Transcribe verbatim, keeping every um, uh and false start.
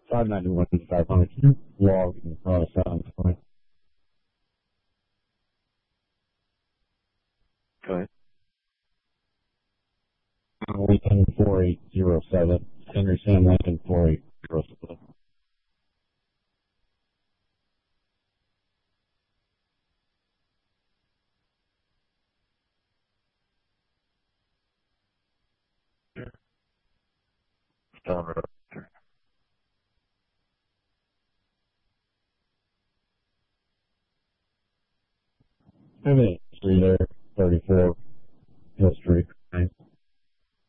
five ninety-one, five hundred. Can you log in the process on this point? Go ahead. Lincoln four eight zero seven. Henry Sam Lincoln four eight zero seven. Stone Road. I mean, three there, thirty-four, history. Right?